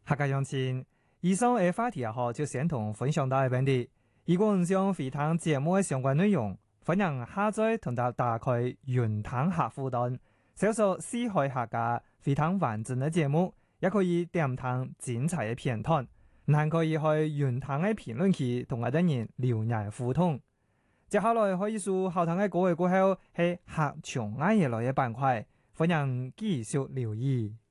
客家鄉親，以上嘅話題也好，就先同分享到呢邊啲。如果唔想回聽節目嘅相關內容，歡迎下載同打開雲聽客戶端，搜索四海客家回聽完整嘅節目，也可以點聽精彩嘅片段，還可以去雲聽嘅評論區同我哋人留言互動。接下來可以數後堂嘅歌嘅過後係客場嗌嘢來嘅板塊，歡迎繼續留意。